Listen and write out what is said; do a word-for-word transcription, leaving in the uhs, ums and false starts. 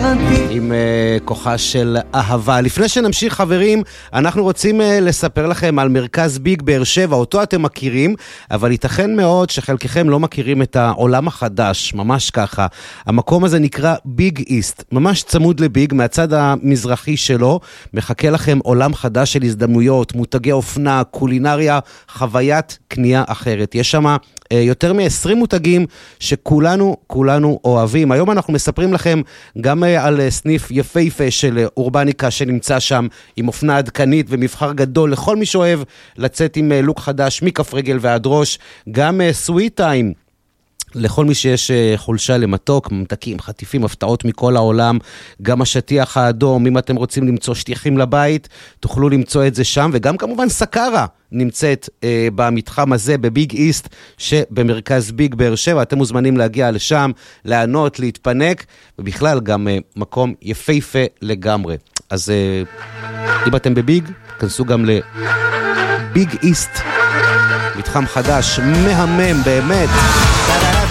עם uh, כוחה של אהבה. לפני שנמשיך חברים, אנחנו רוצים uh, לספר לכם על מרכז ביג באר שבע, אותו אתם מכירים, אבל ייתכן מאוד שחלקכם לא מכירים את העולם החדש, ממש ככה. המקום הזה נקרא ביג איסט, ממש צמוד לביג, מהצד המזרחי שלו, מחכה לכם עולם חדש של הזדמנויות, מותגי אופנה, קולינריה, חוויית קנייה אחרת. יש שם יותר מ-עשרים מותגים שכולנו, כולנו אוהבים. היום אנחנו מספרים לכם גם על סניף יפהפה של אורבניקה שנמצא שם עם אופנה עדכנית ומבחר גדול לכל מי שאוהב לצאת עם לוק חדש מכף רגל ועד ראש. גם סוויט טיים לכל מי שיש חולשה למתוק, ממתקים, חטיפים, הפתעות מכל העולם, גם השטיח האדום, אם אתם רוצים למצוא שטיחים לבית, תוכלו למצוא את זה שם, וגם כמובן סקרה נמצאת אה, במתחם הזה בביג איסט, שבמרכז ביג באר שבע, אתם מוזמנים להגיע לשם, לענות, להתפנק, ובכלל גם אה, מקום יפהפה לגמרי. אז אה, אם אתם בביג, כנסו גם לביג איסט, מתחם חדש, מהמם באמת.